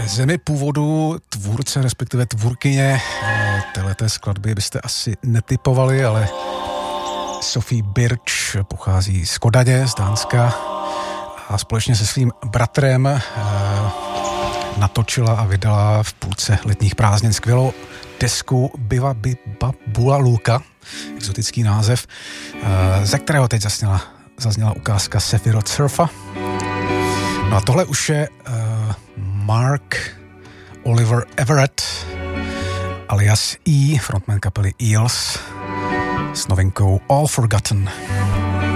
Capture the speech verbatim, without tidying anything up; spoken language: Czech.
Zemi původu tvůrce, respektive tvůrkyně téhleté skladby byste asi netypovali, ale Sophie Birch pochází z Kodaně, z Dánska a společně se svým bratrem eh, natočila a vydala v půlce letních prázdnin skvělou desku Biva Biba Bula Luka, exotický název, eh, ze kterého teď zasněla, zazněla ukázka Sephiroth Surfa. No a tohle už je eh, Mark Oliver Everett alias E, frontman kapely Eels, s novinkou All Forgotten.